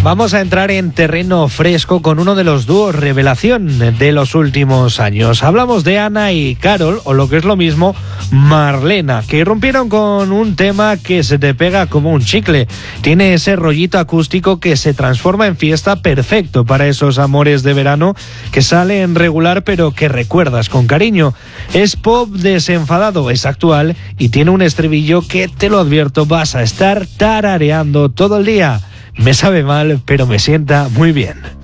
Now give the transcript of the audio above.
Vamos a entrar en terreno fresco con uno de los dúos revelación de los últimos años. Hablamos de Ana y Carol, o lo que es lo mismo, Marlena, que rompieron con un tema que se te pega como un chicle. Tiene ese rollito acústico que se transforma en fiesta, perfecto para esos amores de verano que salen regular pero que recuerdas con cariño. Es pop desenfadado, es actual y tiene un estribillo que, te lo advierto, vas a estar tarareando todo el día. Me sabe mal, pero me sienta muy bien.